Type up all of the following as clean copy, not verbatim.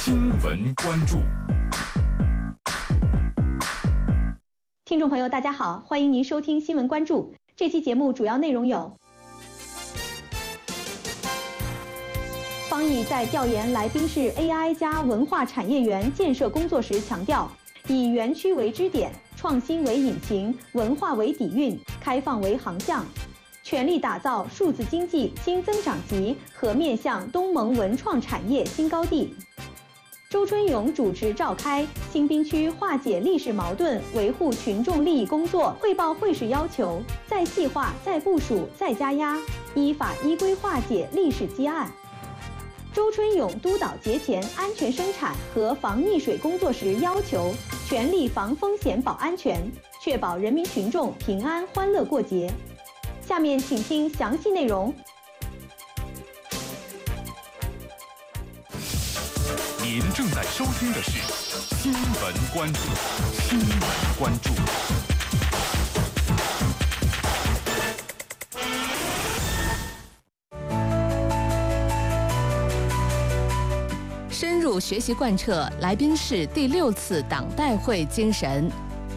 新闻关注。 听众朋友，大家好，欢迎您收听新闻关注。这期节目主要内容有：方毅在调研来宾市 AI 加文化产业园建设工作时强调，以园区为支点，创新为引擎，文化为底蕴，开放为航向，全力打造数字经济新增长极和面向东盟文创产业新高地。周春勇主持召开新滨区化解历史矛盾、维护群众利益工作汇报会时要求，再细化、再部署、再加压，依法依规化解历史积案。周春勇督导节前安全生产和防溺水工作时要求，全力防风险保安全，确保人民群众平安欢乐过节。下面请听详细内容。 您正在收听的是新闻关注。新闻关注。 深入学习贯彻来宾市第6次党代会精神。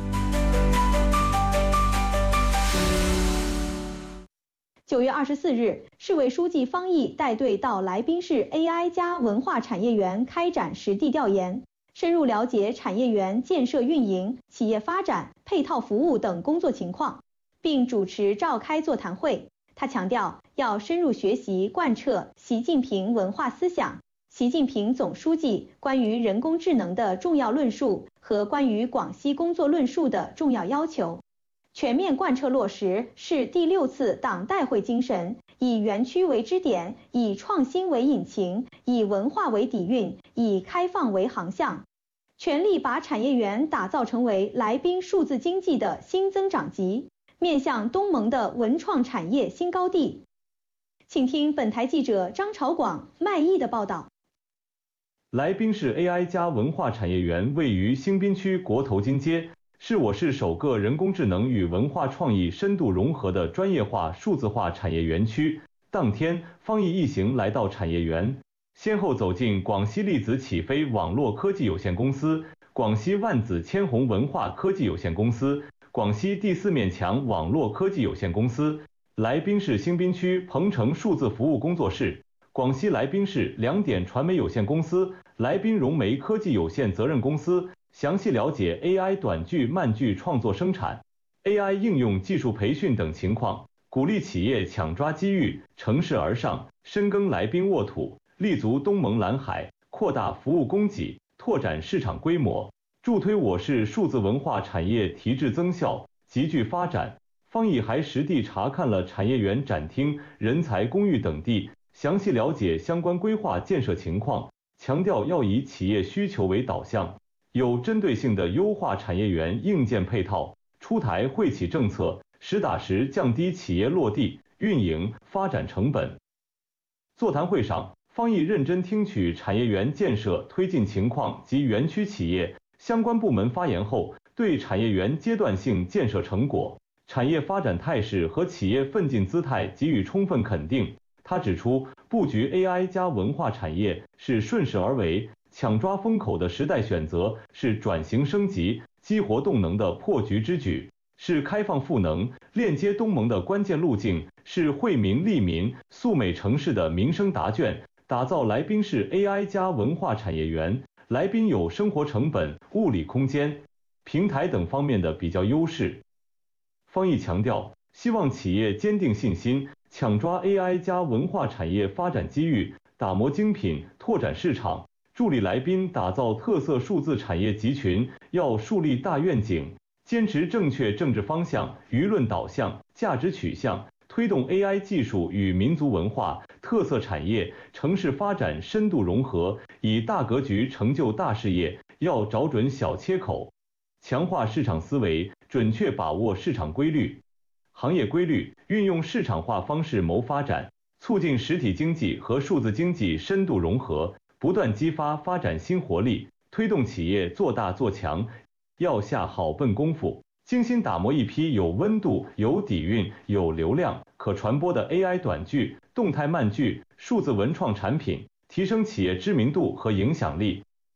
9月24日，市委书记方毅带队到来宾市 AI 加文化产业园开展实地调研，深入了解产业园建设运营、企业发展、配套服务等工作情况，并主持召开座谈会。他强调，要深入学习贯彻习近平文化思想、习近平总书记关于人工智能的重要论述和关于广西工作论述的重要要求，全面贯彻落实市第6次党代会精神，以园区为支点，以创新为引擎，以文化为底蕴，以开放为航向，全力把产业园打造成为来宾数字经济的新增长极，面向东盟的文创产业新高地。请听本台记者张朝广、麦毅的报道。 来宾市 AI 加文化产业园位于新滨区国头金街，是我市首个人工智能与文化创意深度融合的专业化数字化产业园区。当天，方毅一行来到产业园，先后走进广西粒子起飞网络科技有限公司、广西万紫千红文化科技有限公司、广西第4面墙网络科技有限公司、来宾市新滨区鹏城数字服务工作室、广西来宾市2点传媒有限公司、来宾融媒科技有限责任公司，详细了解 AI 短剧慢剧创作生产、AI 应用技术培训等情况，鼓励企业抢抓机遇，乘势而上，深耕来宾沃土，立足东盟蓝海，扩大服务供给，拓展市场规模，助推我市数字文化产业提质增效，急剧发展。方毅还实地查看了产业园展厅、人才公寓等地，详细了解相关规划建设情况，强调要以企业需求为导向，有针对性的优化产业园硬件配套，出台惠企政策，实打实降低企业落地、运营、发展成本。座谈会上，方毅认真听取产业园建设推进情况及园区企业相关部门发言后，对产业园阶段性建设成果、产业发展态势和企业奋进姿态给予充分肯定。他指出，布局 AI 加文化产业是顺势而为，抢抓风口的时代选择，是转型升级、激活动能的破局之举，是开放赋能、链接东盟的关键路径，是惠民利民、素美城市的民生答卷。打造来宾市 AI 加文化产业园，来宾有生活成本、物理空间、平台等方面的比较优势。方毅强调，希望企业坚定信心，抢抓 AI 加文化产业发展机遇，打磨精品，拓展市场，助力来宾打造特色数字产业集群。要树立大愿景，坚持正确政治方向、舆论导向、价值取向，推动 AI 技术与民族文化、特色产业、城市发展深度融合，以大格局成就大事业。要找准小切口，强化市场思维，准确把握市场规律、行业规律，运用市场化方式谋发展，促进实体经济和数字经济深度融合，不断激发发展新活力，推动企业做大做强。要下好笨功夫，精心打磨一批有温度、有底蕴、有流量、可传播的 AI 短剧、动态慢剧、数字文创产品，提升企业知名度和影响力，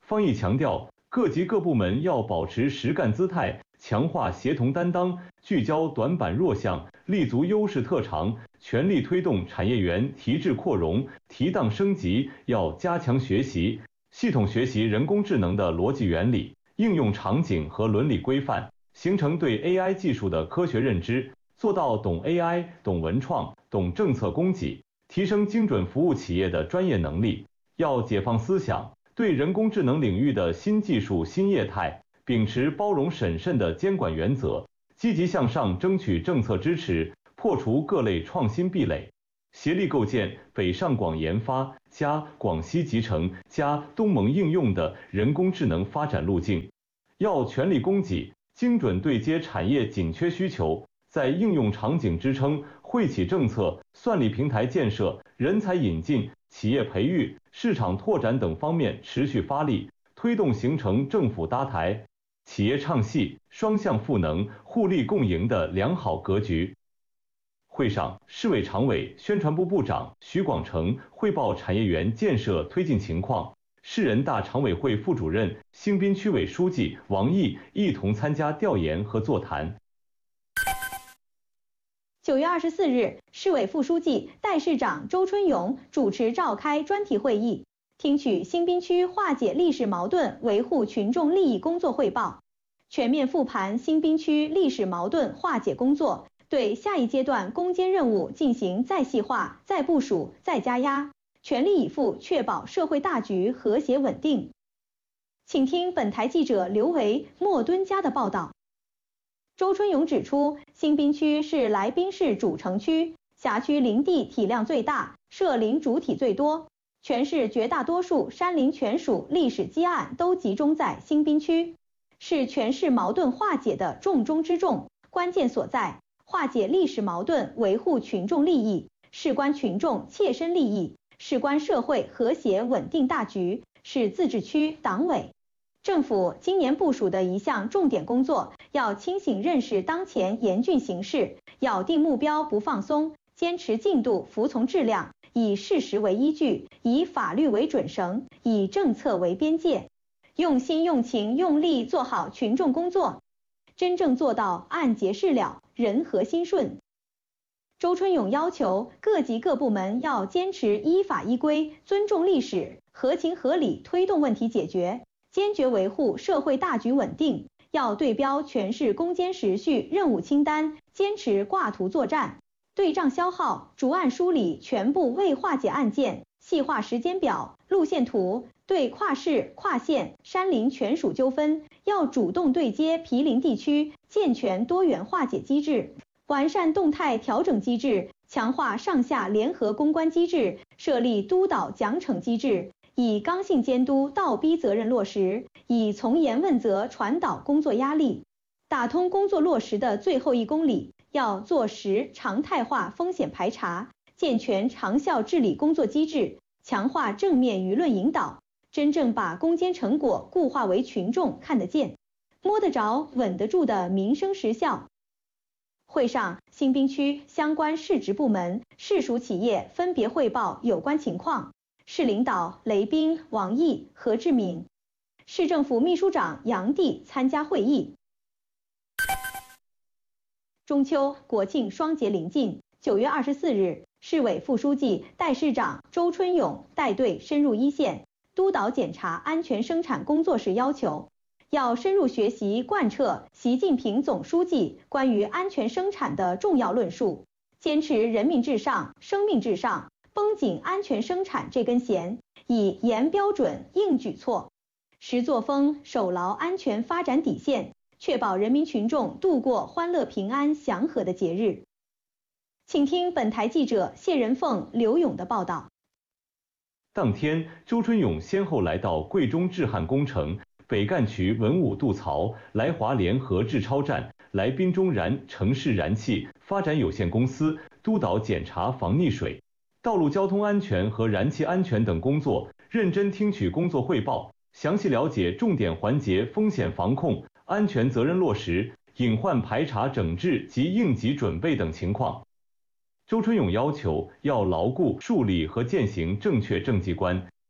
方毅强调，各级各部门要保持实干姿态，强化协同担当，聚焦短板弱项，立足优势特长，全力推动产业园提质扩容、提档升级。要加强学习，系统学习人工智能的逻辑原理、应用场景和伦理规范，形成对 AI 技术的科学认知，做到懂 AI、懂文创、懂政策供给，提升精准服务企业的专业能力。要解放思想，对人工智能领域的新技术、新业态，秉持包容审慎的监管原则，积极向上争取政策支持，破除各类创新壁垒，协力构建北上广研发加广西集成加东盟应用的人工智能发展路径。要全力供给，精准对接产业紧缺需求，在应用场景支撑、惠企政策、算力平台建设、人才引进、企业培育、市场拓展等方面持续发力，推动形成政府搭台、企业唱戏、双向赋能、互利共赢的良好格局。会上，市委常委、宣传部部长徐广成汇报产业园建设推进情况，市人大常委会副主任、兴滨区委书记王毅一同参加调研和座谈。 9月24日，市委副书记、代市长周春勇主持召开专题会议，听取兴滨区化解历史矛盾、维护群众利益工作汇报，全面复盘兴滨区历史矛盾化解工作，对下一阶段攻坚任务进行再细化、再部署、再加压，全力以赴确保社会大局和谐稳定。请听本台记者刘维、莫敦佳的报道。周春勇指出，兴滨区是来宾市主城区，辖区林地体量最大，涉林主体最多，全市绝大多数山林权属历史积案都集中在兴滨区，是全市矛盾化解的重中之重，关键所在。化解历史矛盾，维护群众利益，事关群众切身利益，事关社会和谐稳定大局，是自治区党委、政府今年部署的一项重点工作。要清醒认识当前严峻形势，咬定目标不放松，坚持进度服从质量，以事实为依据，以法律为准绳，以政策为边界，用心用情用力做好群众工作，真正做到案结事了，人和心顺。周春勇要求各级各部门要坚持依法依规，尊重历史，合情合理推动问题解决，坚决维护社会大局稳定。要对标全市攻坚时序任务清单，坚持挂图作战，对账消耗，逐案梳理全部未化解案件，细化时间表、路线图，对跨市、跨县、山林权属纠纷，要主动对接毗邻地区，健全多元化解机制，完善动态调整机制，强化上下联合攻关机制，设立督导奖惩机制，以刚性监督倒逼责任落实，以从严问责传导工作压力，打通工作落实的最后1公里，要做实常态化风险排查，健全长效治理工作机制，强化正面舆论引导，真正把攻坚成果固化为群众看得见、摸得着、稳得住的民生实效。会上，兴滨区相关市直部门、市属企业分别汇报有关情况。市领导雷斌、王毅、何志敏，市政府秘书长杨帝参加会议。中秋国庆双节临近，9月24日，市委副书记、代市长周春勇带队深入一线，督导检查安全生产工作时要求，要深入学习贯彻习近平总书记关于安全生产的重要论述，坚持人民至上、生命至上，绷紧安全生产这根弦，以严标准、硬举措，实作风守牢安全发展底线，确保人民群众度过欢乐平安祥和的节日。请听本台记者谢仁凤、刘勇的报道。 当天，周春勇先后来到贵中治汉工程、北干渠文武渡槽、来华联合制超站、来滨中燃城市燃气发展有限公司，督导检查防溺水、道路交通安全和燃气安全等工作，认真听取工作汇报，详细了解重点环节风险防控、安全责任落实、隐患排查整治及应急准备等情况。周春勇要求要牢固树立和践行正确政绩观，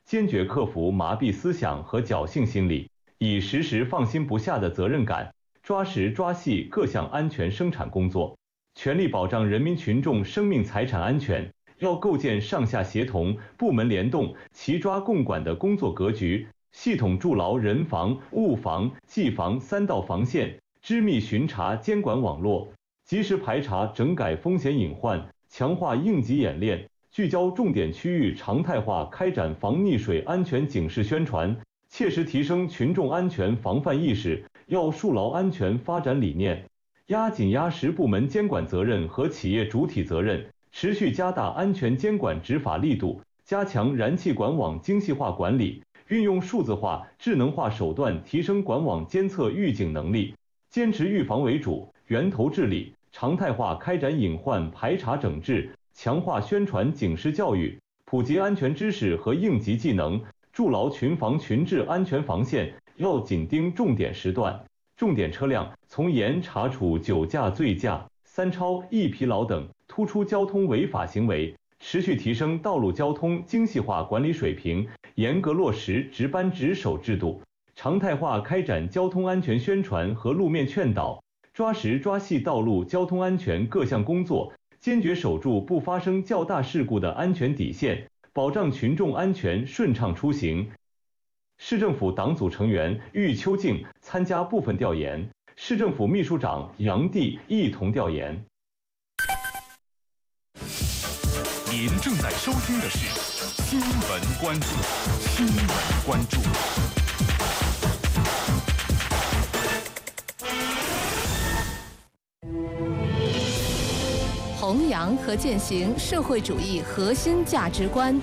坚决克服麻痹思想和侥幸心理，以时时放心不下的责任感，抓实抓细各项安全生产工作，全力保障人民群众生命财产安全。要构建上下协同、部门联动、齐抓共管的工作格局，系统筑牢人防、物防、技防三道防线，织密巡查监管网络，及时排查整改风险隐患，强化应急演练，聚焦重点区域，常态化开展防溺水安全警示宣传，切实提升群众安全防范意识。要树牢安全发展理念，压紧压实部门监管责任和企业主体责任，持续加大安全监管执法力度，加强燃气管网精细化管理，运用数字化、智能化手段提升管网监测预警能力，坚持预防为主、源头治理，常态化开展隐患排查整治，强化宣传警示教育，普及安全知识和应急技能，筑牢群防群治安全防线。要紧盯重点时段、重点车辆，从严查处酒驾、醉驾、三超、易疲劳等突出交通违法行为，持续提升道路交通精细化管理水平，严格落实值班值守制度，常态化开展交通安全宣传和路面劝导，抓实抓细道路交通安全各项工作，坚决守住不发生较大事故的安全底线，保障群众安全顺畅出行。市政府党组成员郁秋静参加部分调研，市政府秘书长杨娣一同调研。 您正在收听的是新闻关注，新闻关注。 弘扬和践行社会主义核心价值观。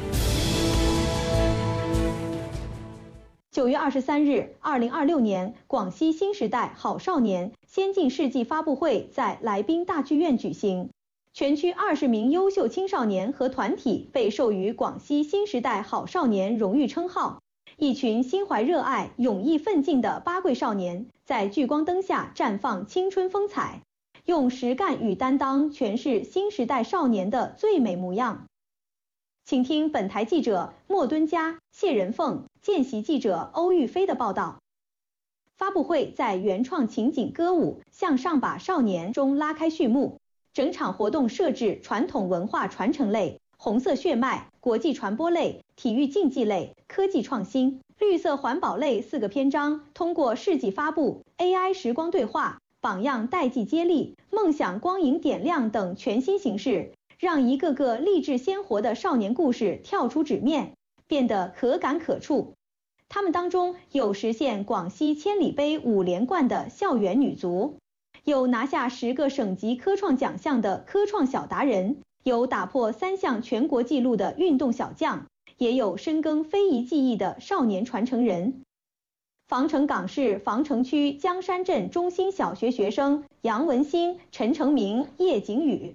9月23日，2026年广西新时代好少年先进事迹发布会在来宾大剧院举行。全区20名优秀青少年和团体被授予广西新时代好少年荣誉称号。一群心怀热爱、勇毅奋进的八桂少年，在聚光灯下绽放青春风采，用实干与担当诠释新时代少年的最美模样。请听本台记者莫敦佳、谢仁凤、见习记者欧玉飞的报道。发布会在原创情景歌舞《向上吧少年》中拉开序幕，整场活动设置传统文化传承类、红色血脉、国际传播类、体育竞技类、科技创新、绿色环保类4个篇章，通过事迹发布、AI 时光对话、榜样代际接力、梦想光影点亮等全新形式，让一个个励志鲜活的少年故事跳出纸面，变得可感可触。他们当中有实现广西千里杯5连冠的校园女足，有拿下10个省级科创奖项的科创小达人，有打破3项全国纪录的运动小将，也有深耕非遗技艺的少年传承人。防城港市防城区江山镇中心小学学生杨文新、陈成明、叶景宇。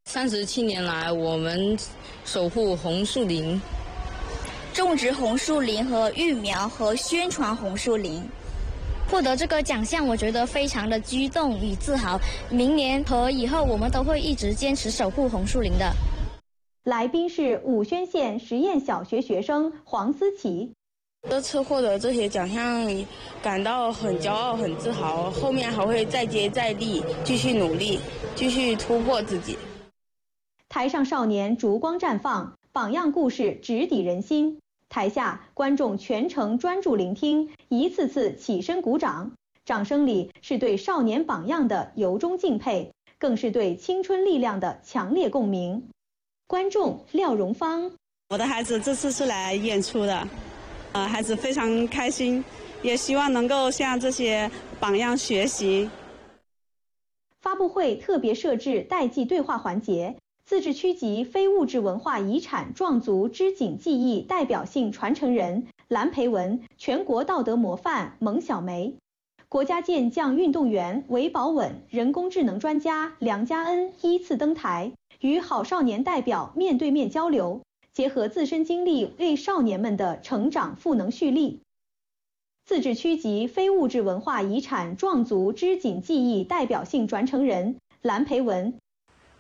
37年来，我们守护红树林， 种植红树林和育苗和宣传红树林。 获得这个奖项，我觉得非常的激动与自豪。明年和以后，我们都会一直坚持守护红树林的。 来宾是武宣县实验小学学生黄思琪。 这次获得这些奖项，感到很骄傲、很自豪。后面还会再接再厉，继续努力，继续突破自己。 台上少年烛光绽放，榜样故事直抵人心。台下观众全程专注聆听，一次次起身鼓掌，掌声里是对少年榜样的由衷敬佩，更是对青春力量的强烈共鸣。观众廖荣芳： 我的孩子这次是来演出的，孩子非常开心，也希望能够向这些榜样学习。 发布会特别设置代际对话环节。自治区级非物质文化遗产壮族织锦技艺代表性传承人蓝培文、全国道德模范蒙小梅，国家健将运动员韦宝稳、人工智能专家梁家恩依次登台，与好少年代表面对面交流，结合自身经历为少年们的成长赋能蓄力。自治区级非物质文化遗产壮族织锦技艺代表性传承人蓝培文。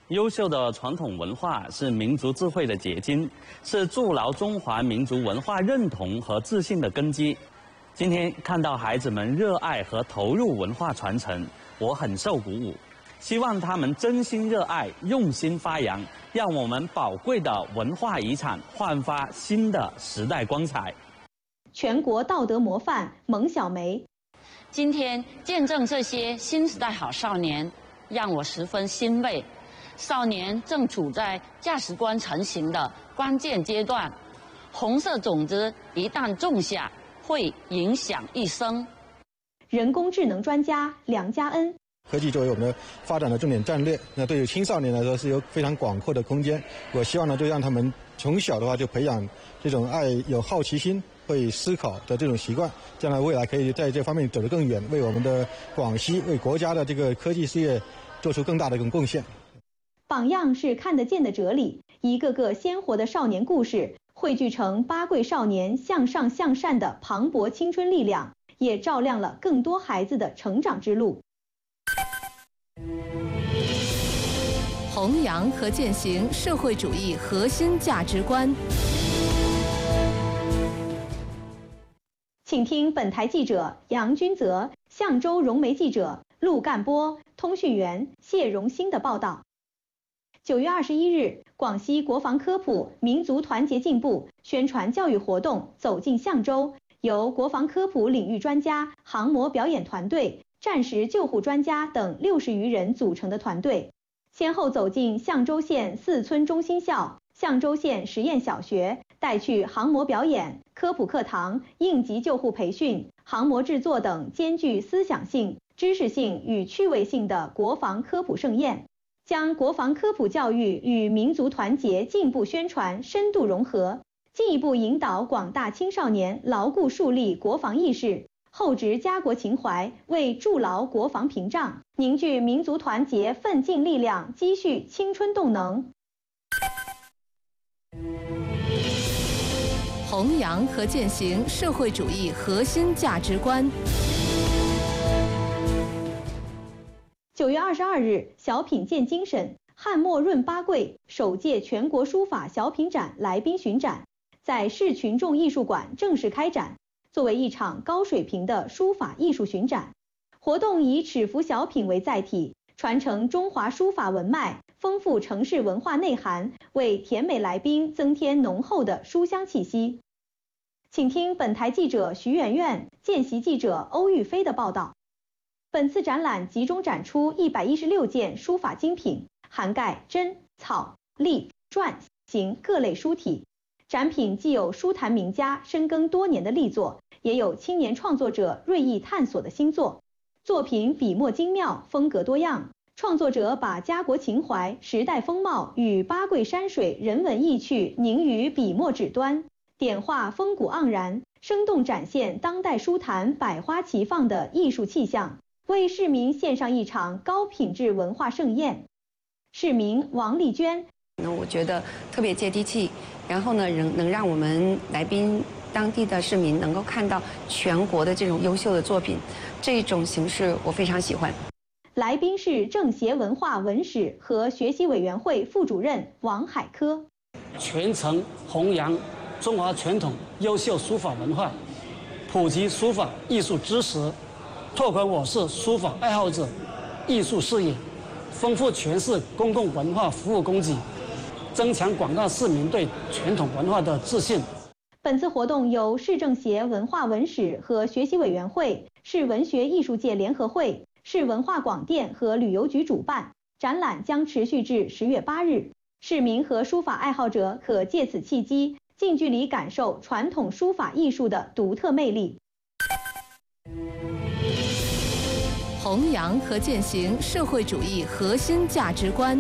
优秀的传统文化是民族智慧的结晶，是筑牢中华民族文化认同和自信的根基。今天看到孩子们热爱和投入文化传承，我很受鼓舞。希望他们真心热爱，用心发扬，让我们宝贵的文化遗产焕发新的时代光彩。 全国道德模范蒙小梅， 今天见证这些新时代好少年，让我十分欣慰。少年正处在价值观成型的关键阶段，红色种子一旦种下，会影响一生。 人工智能专家梁家恩， 科技作为我们的发展的重点战略，那对于青少年来说是有非常广阔的空间。我希望呢，就让他们从小的话就培养这种有好奇心、会思考的这种习惯，将来未来可以在这方面走得更远，为我们的广西、为国家的这个科技事业做出更大的一种贡献。 榜样是看得见的哲理，一个个鲜活的少年故事汇聚成八桂少年向上向善的磅礴青春力量，也照亮了更多孩子的成长之路。 弘扬和践行社会主义核心价值观。 请听本台记者杨君泽、象州融媒记者陆干波、通讯员谢荣兴的报道。9月21日，广西国防科普民族团结进步宣传教育活动走进象州，由国防科普领域专家、航模表演团队、战时救护专家等60余人组成的团队，先后走进象州县4村中心校、象州县实验小学，带去航模表演、科普课堂、应急救护培训、航模制作等兼具思想性、知识性与趣味性的国防科普盛宴，将国防科普教育与民族团结进步宣传深度融合，进一步引导广大青少年牢固树立国防意识，厚植家国情怀，为筑牢国防屏障，凝聚民族团结奋进力量，积蓄青春动能。 弘扬和践行社会主义核心价值观。 9月22日，小品见精神，汉末润八桂首届全国书法小品展来宾巡展在市群众艺术馆正式开展，作为一场高水平的书法艺术巡展。活动以尺幅小品为载体，传承中华书法文脉，丰富城市文化内涵，为甜美来宾增添浓厚的书香气息。请听本台记者徐媛媛、见习记者欧玉飞的报道。本次展览集中展出116件书法精品，涵盖真、草、隶、篆、行各类书体。展品既有书坛名家深耕多年的力作，也有青年创作者锐意探索的新作。作品笔墨精妙，风格多样，创作者把家国情怀、时代风貌与八桂山水人文意趣凝于笔墨纸端，点画风骨盎然，生动展现当代书坛百花齐放的艺术气象，为市民献上一场高品质文化盛宴。市民王丽娟， 我觉得特别接地气，然后呢，能让我们来宾当地的市民能够看到全国的这种优秀的作品，这种形式我非常喜欢。 来宾是政协文化文史和学习委员会副主任王海科。 传承弘扬中华传统优秀书法文化，普及书法艺术知识，拓宽我市书法爱好者艺术视野，丰富全市公共文化服务供给，增强广大市民对传统文化的自信。 本次活动由市政协文化文史和学习委员会、市文学艺术界联合会、市文化广电和旅游局主办，展览将持续至10月8日。市民和书法爱好者可借此契机，近距离感受传统书法艺术的独特魅力。 弘扬和践行社会主义核心价值观。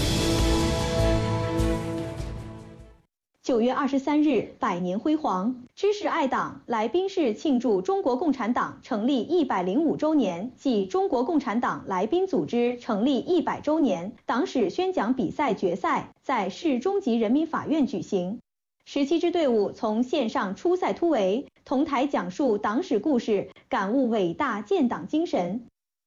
9月23日，百年辉煌，知识爱党来宾市庆祝中国共产党成立105周年暨中国共产党来宾组织成立100周年党史宣讲比赛决赛在市中级人民法院举行。17支队伍从线上出赛突围，同台讲述党史故事，感悟伟大建党精神。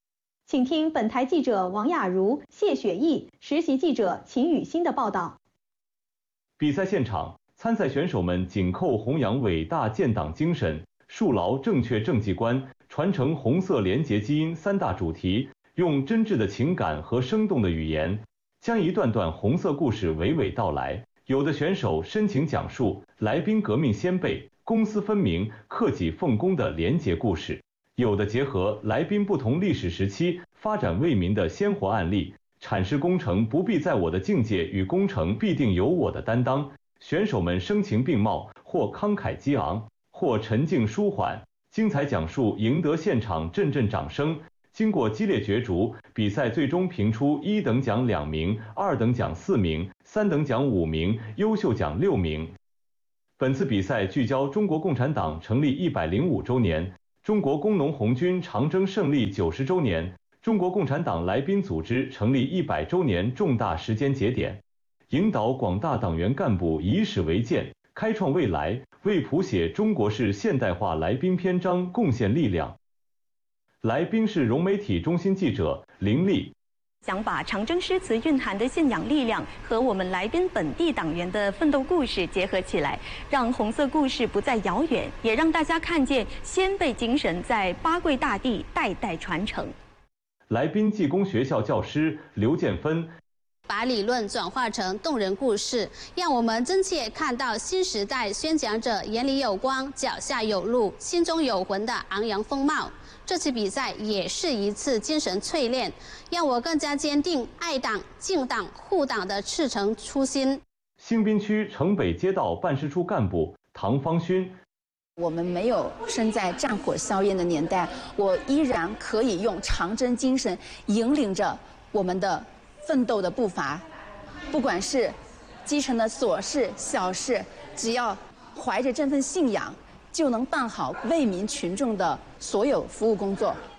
请听本台记者王雅茹、谢雪毅、实习记者秦雨欣的报道。 比赛现场，参赛选手们紧扣弘扬伟大建党精神、树牢正确政绩观、传承红色廉洁基因三大主题，用真挚的情感和生动的语言，将一段段红色故事娓娓道来。有的选手深情讲述来宾革命先辈、公私分明、克己奉公的廉洁故事，有的结合来宾不同历史时期发展为民的鲜活案例，阐释工程不必在我的境界与工程必定有我的担当。选手们声情并茂，或慷慨激昂，或沉静舒缓，精彩讲述赢得现场阵阵掌声。经过激烈角逐，比赛最终评出1等奖2名、2等奖4名、3等奖5名、优秀奖6名。本次比赛聚焦中国共产党成立105周年、中国工农红军长征胜利90周年、中国共产党来宾组织成立100周年重大时间节点，引导广大党员干部以史为鉴，开创未来，为谱写中国式现代化来宾篇章贡献力量。来宾是融媒体中心记者林丽。 想把长征诗词蕴含的信仰力量和我们来宾本地党员的奋斗故事结合起来，让红色故事不再遥远，也让大家看见先辈精神在八桂大地代代传承。 来宾技工学校教师刘建芬。 把理论转化成动人故事，让我们真切看到新时代宣讲者眼里有光、脚下有路、心中有魂的昂扬风貌。这次比赛也是一次精神淬炼，让我更加坚定爱党、敬党、护党的赤诚初心。 兴滨区城北街道办事处干部唐方勋。 我们没有身在战火硝烟的年代，我依然可以用长征精神引领着我们的奋斗的步伐，不管是基层的琐事小事，只要怀着这份信仰，就能办好为民群众的所有服务工作。